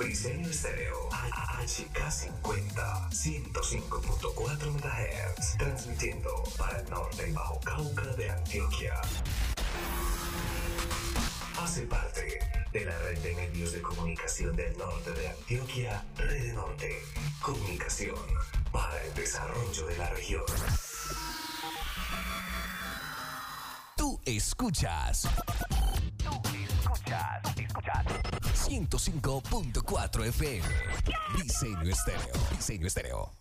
Briseño Estéreo, HK50, 105.4 MHz, transmitiendo para el norte y Bajo Cauca de Antioquia. Hace parte de la red de medios de comunicación del norte de Antioquia, Red Norte, comunicación para el desarrollo de la región. Tú escuchas 105.4 FM. Briseño Estéreo.